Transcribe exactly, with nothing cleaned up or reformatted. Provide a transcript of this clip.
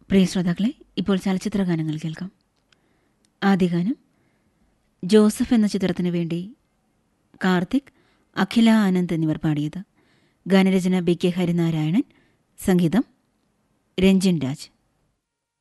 പ്രിയ ശ്രോതാക്കളെ, ഇപ്പോൾ ചലച്ചിത്ര ഗാനങ്ങൾ കേൾക്കാം. ആദ്യ ഗാനം ജോസഫ് എന്ന ചിത്രത്തിനു വേണ്ടി കാർത്തിക്, അഖില ആനന്ദ് എന്നിവർ പാടിയത്. ഗാനരചന ബി കെ ഹരിനാരായണൻ, സംഗീതം രഞ്ജിൻ രാജ്.